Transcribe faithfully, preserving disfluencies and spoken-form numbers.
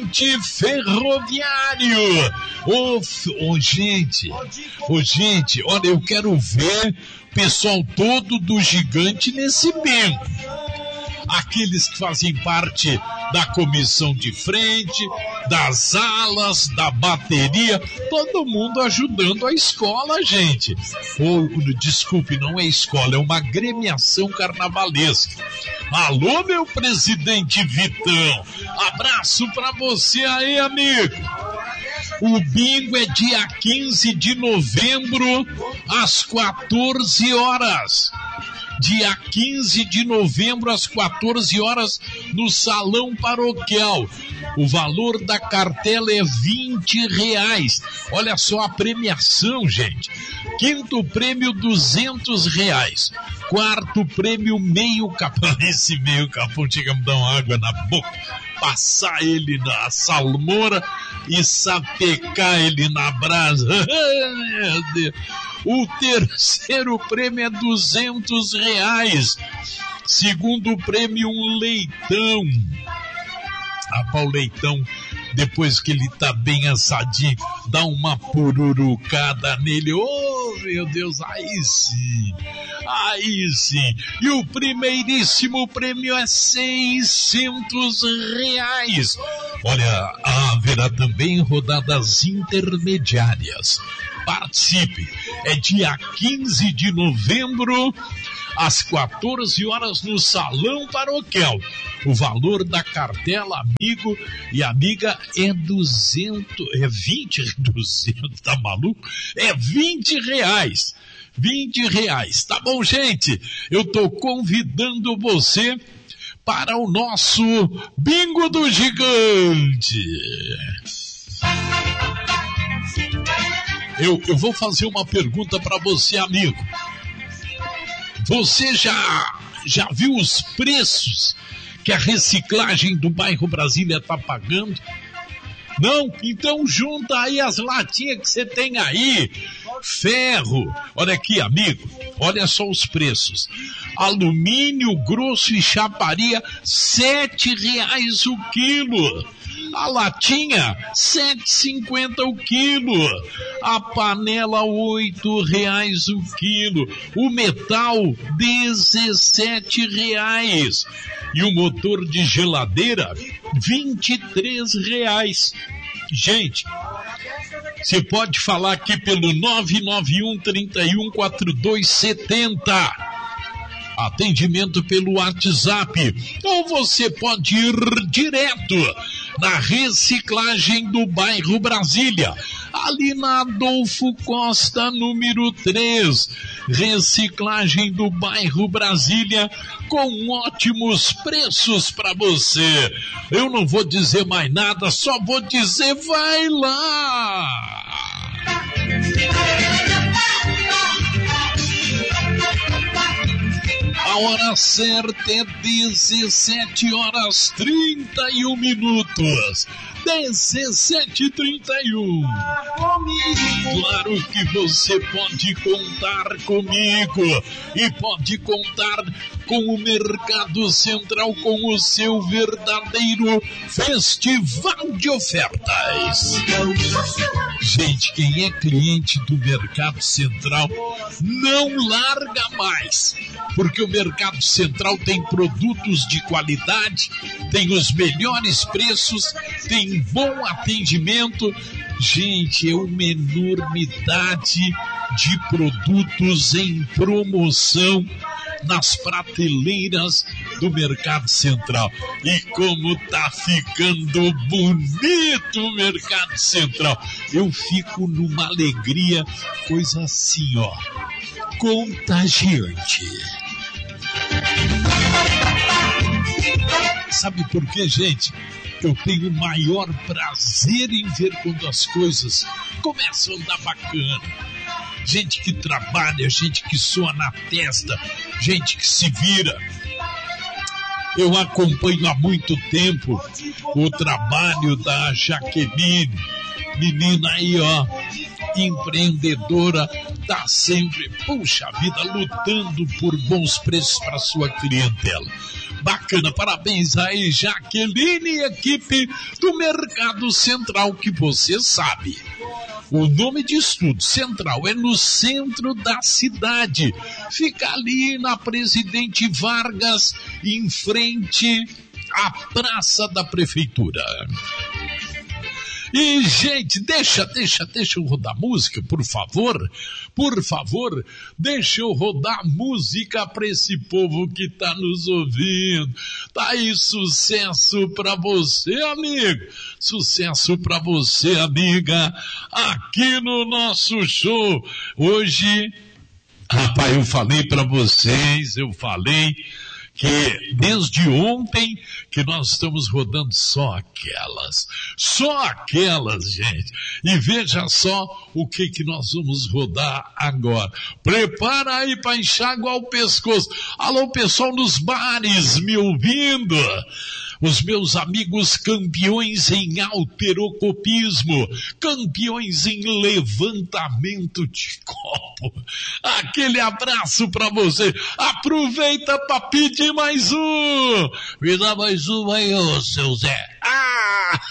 gigante ferroviário. Ô, oh, gente, ô, oh, gente, olha, eu quero ver o pessoal todo do gigante nesse bingo. Aqueles que fazem parte da comissão de frente, das alas, da bateria, todo mundo ajudando a escola, gente. Ou, desculpe, não é escola, é uma agremiação carnavalesca. Alô, meu presidente Vitão, abraço pra você aí, amigo. O bingo é dia quinze de novembro, às quatorze horas. Dia quinze de novembro, às quatorze horas, no Salão Paroquial. O valor da cartela é vinte reais. Olha só a premiação, gente. Quinto prêmio, duzentos reais. Quarto prêmio, meio capão. Esse meio capão chega a me dar uma água na boca. Passar ele na salmoura e sapecar ele na brasa. Meu Deus. O terceiro prêmio é duzentos reais. Segundo prêmio, um leitão. Ah, o leitão, depois que ele tá bem assadinho, dá uma pururucada nele. Oh, meu Deus, aí sim, aí sim. E o primeiríssimo prêmio é seiscentos reais. Olha, haverá também rodadas intermediárias. Participe, é dia quinze de novembro, às quatorze horas, no Salão Paroquial. O valor da cartela, amigo e amiga, é duzentos, é vinte, duzentos, tá maluco? É vinte reais, vinte reais, tá bom, gente? Eu tô convidando você para o nosso Bingo do Gigante. Eu, eu vou fazer uma pergunta para você, amigo. Você já, já viu os preços que a reciclagem do bairro Brasília está pagando? Não? Então junta aí as latinhas que você tem aí. Ferro. Olha aqui, amigo. Olha só os preços. Alumínio grosso e chaparia, sete reais o quilo. A latinha, sete reais e cinquenta centavos o quilo. A panela, oito reais o quilo. O metal, dezessete reais. E o motor de geladeira, vinte e três reais. Gente, você pode falar aqui pelo nove nove um, três um, quatro dois sete zero. Atendimento pelo WhatsApp. Ou você pode ir direto na reciclagem do bairro Brasília, ali na Adolfo Costa, número três. Reciclagem do bairro Brasília, com ótimos preços para você. Eu não vou dizer mais nada, só vou dizer, vai lá! A hora certa é dezessete horas e trinta e um minutos. dezessete e trinta e um. Claro que você pode contar comigo e pode contar com o Mercado Central, com o seu verdadeiro festival de ofertas. Gente, quem é cliente do Mercado Central não larga mais, porque o Mercado Central tem produtos de qualidade, tem os melhores preços, tem bom atendimento. Gente, é uma enormidade de produtos em promoção nas prateleiras do Mercado Central. E como tá ficando bonito o Mercado Central. Eu fico numa alegria, coisa assim, ó, contagiante. Sabe por quê, gente? Eu tenho o maior prazer em ver quando as coisas começam a andar bacana. Gente que trabalha, gente que soa na testa, gente que se vira. Eu acompanho há muito tempo o trabalho da Jaqueline, menina aí, ó, empreendedora, tá sempre, puxa vida, lutando por bons preços para sua clientela. Bacana, parabéns aí, Jaqueline e equipe do Mercado Central, que você sabe. O nome disso tudo, Central, é no centro da cidade. Fica ali na Presidente Vargas, em frente à Praça da Prefeitura. E, gente, deixa, deixa, deixa eu rodar música, por favor. Por favor, deixa eu rodar música para esse povo que tá nos ouvindo. Tá aí sucesso pra você, amigo. Sucesso pra você, amiga. Aqui no nosso show. Hoje, rapaz, eu falei pra vocês, eu falei que desde ontem que nós estamos rodando só aquelas, só aquelas, gente. E veja só o que que nós vamos rodar agora. Prepara aí para enxaguar o pescoço. Alô, pessoal nos bares me ouvindo. Os meus amigos campeões em halterocopismo, campeões em levantamento de copo. Aquele abraço pra você. Aproveita pra pedir mais um. Me dá mais um aí, ô seu Zé. Ah!